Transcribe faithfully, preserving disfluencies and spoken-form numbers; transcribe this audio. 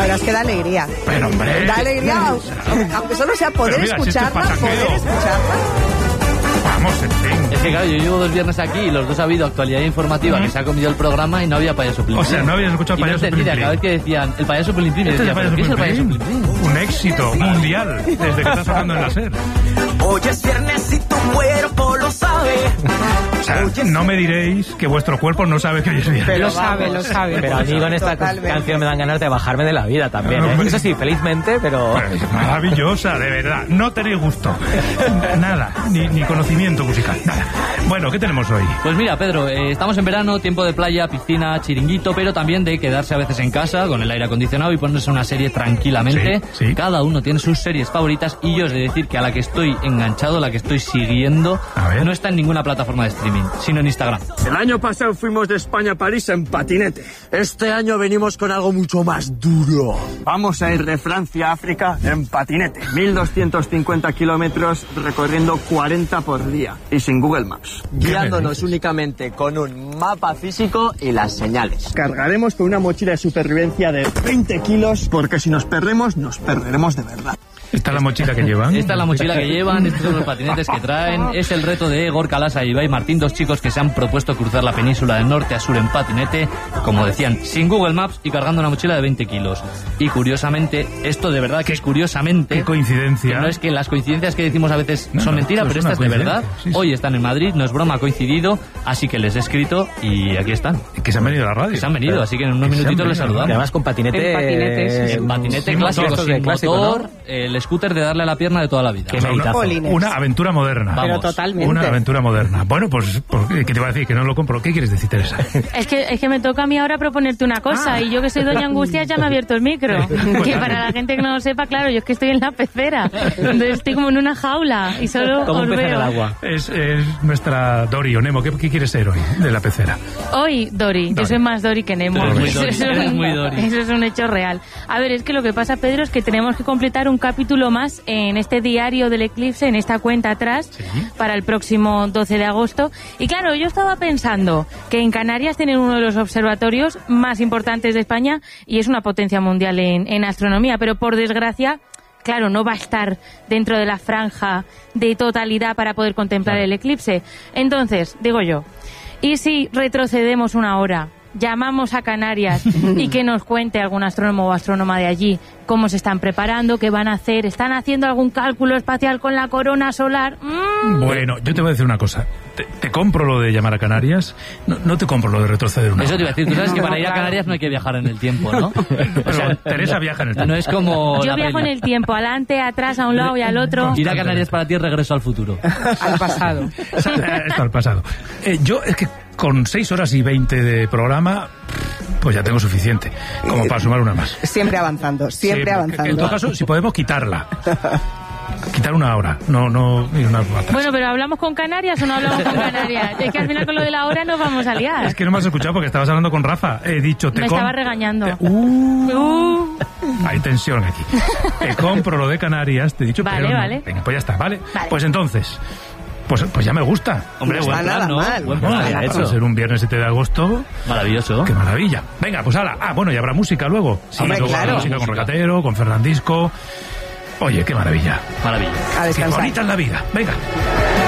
verdad es que da alegría. Pero, hombre... Da alegría, aunque solo sea poder mira, escucharla, si poder escucharla. Vamos, en fin. Es que claro, yo llevo dos viernes aquí y los dos ha habido actualidad informativa, que se ha comido el programa y no había payaso Plim Plim. O sea, no habías escuchado y no payaso entendía, Plim Plim. cada vez que decían el payaso Plim Plim, Este decía, es el ¿pero qué es el payaso Plim Plim? Un éxito mundial desde que está sonando en la SER. Hoy es viernes y tu cuerpo lo sabe. O sea, no me diréis que vuestro cuerpo no sabe que hoy es viernes. Pero lo sabe, lo sabe. Pero a mí con esta Totalmente. canción me dan ganas de bajarme de la vida también, ¿eh? Eso sí, felizmente, pero... Pues maravillosa, de verdad. No tenéis gusto. Nada, ni, ni conocimiento musical, nada. Bueno, ¿qué tenemos hoy? Pues mira, Pedro, eh, estamos en verano, tiempo de playa, piscina, chiringuito, pero también de quedarse a veces en casa con el aire acondicionado y ponerse una serie tranquilamente. Sí, sí. Cada uno tiene sus series favoritas y yo os he de decir que a la que estoy enganchado, la que estoy siguiendo, A ver. no está en ninguna plataforma de streaming, sino en Instagram. El año pasado fuimos de España a París en patinete. Este año venimos con algo mucho más duro. Vamos a ir de Francia a África en patinete. mil doscientos cincuenta kilómetros recorriendo cuarenta por día y sin Google Maps. Guiándonos únicamente con un mapa físico y las señales. Cargaremos con una mochila de supervivencia de veinte kilos porque si nos perdemos, nos perderemos de verdad. ¿Esta es la mochila que llevan? Esta es la mochila que llevan, estos son los patinetes que traen. Es el reto de Gorka Lasa y Ibai Martín, dos chicos que se han propuesto cruzar la península de norte a sur en patinete, como decían, sin Google Maps y cargando una mochila de veinte kilos. Y curiosamente, esto de verdad que es curiosamente... Qué coincidencia. Que no es que las coincidencias que decimos a veces No, son no, mentira, esto pero es esta es una de verdad. coincidencia, sí, sí. Hoy están en Madrid, no es broma, ha coincidido, así que les he escrito y aquí están. Que se han venido a la radio. Que se han venido, así que en unos Que se han minutitos les venido a la saludamos. Además con patinete... En patinetes, sí, El patinete sin clásico, motor, sin de clásico, motor, ¿no? el scooter de darle a la pierna de toda la vida. Qué O sea, una, meditazo. Polines. una aventura moderna. Vamos. Pero totalmente. Una aventura moderna. Bueno, pues, pues, ¿qué te iba a decir? Que no lo compro. ¿Qué quieres decir, Teresa? Es que, es que me toca a mí ahora proponerte una cosa, Ah. y yo que soy doña Angustias ya me ha abierto el micro. Que para la gente que no lo sepa, claro, yo es que estoy en la pecera, entonces estoy como en una jaula y solo Como os un pez en veo. el agua. Es, es nuestra Dori o Nemo. ¿Qué, qué quieres ser hoy de la pecera? Hoy, Dori, yo Dori. soy más Dori que Nemo. Eres muy Eso Dori, es eres un- muy Dori. Eso es un hecho real. A ver, es que lo que pasa, Pedro, es que tenemos que completar un capítulo más en este diario del eclipse, en esta cuenta atrás, para el próximo doce de agosto. Y claro, yo estaba pensando que en Canarias tienen uno de los observatorios más importantes de España y es una potencia mundial en, en astronomía, pero por desgracia... Claro, no va a estar dentro de la franja de totalidad para poder contemplar el eclipse. Entonces, digo yo, ¿y si retrocedemos una hora, llamamos a Canarias y que nos cuente algún astrónomo o astrónoma de allí cómo se están preparando, qué van a hacer, están haciendo algún cálculo espacial con la corona solar? Mm. Bueno, yo te voy a decir una cosa. Te, te compro lo de llamar a Canarias. No, no te compro lo de retroceder una Eso te iba a hora. decir, tú sabes que para ir a Claro. Canarias no hay que viajar en el tiempo, ¿no? O sea, Teresa viaja en el tiempo. No es como... Yo la viajo en peli. el tiempo, adelante, atrás, a un lado y al otro. Ir a Canarias para ti es regreso al futuro. Al pasado. Esto al pasado. Eh, yo es que con seis horas y veinte de programa, pues ya tengo suficiente, como para sumar una más. Siempre avanzando, siempre Sí, avanzando. En todo caso, si podemos quitarla. Quitar una hora, no, no ir una atrás. Bueno, pero ¿hablamos con Canarias o no hablamos con Canarias? Es que al final con lo de la hora nos vamos a liar. Es que no me has escuchado porque estabas hablando con Rafa. He dicho, te Me com- estaba regañando. te- Uh, Uh, hay tensión aquí. Te compro lo de Canarias, te he dicho, Vale, pero no. vale. Venga, pues ya está, ¿vale? Vale. Pues entonces, pues, pues ya me gusta. Hombre, No buen está plan, nada ¿no? mal. Buen Bueno, plan, Nada ha va a hecho. ser un viernes siete de agosto. Maravilloso. Qué maravilla. Venga, pues ala. Ah, bueno, y habrá música luego. Sí, Hombre, luego habrá claro. música con Música. Recatero, con Fernandisco. Oye, qué maravilla. Maravilla. A Qué descansar. bonita es la vida. Venga.